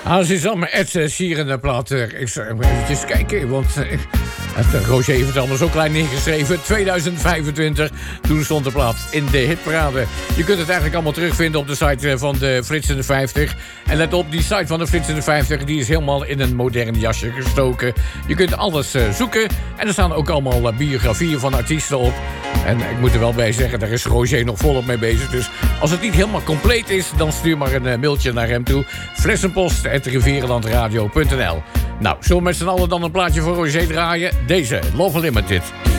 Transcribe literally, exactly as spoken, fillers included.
Ah, Suzanne, Ed Sheeran plaat. Ik zal even kijken, want uh, Roger heeft het allemaal zo klein neergeschreven. tweeduizend vijfentwintig, toen stond de plaat in de hitparade. Je kunt het eigenlijk allemaal terugvinden op de site van de Frits in de vijftig. En let op, die site van de Frits in de vijftig... die is helemaal in een modern jasje gestoken. Je kunt alles uh, zoeken. En er staan ook allemaal uh, biografieën van artiesten op. En ik moet er wel bij zeggen, daar is Roger nog volop mee bezig. Dus als het niet helemaal compleet is, dan stuur maar een uh, mailtje naar hem toe. Flessenpost at rivierenlandradio punt n l. Nou, zullen we met z'n allen dan een plaatje voor Roger draaien? Deze, Love Limited.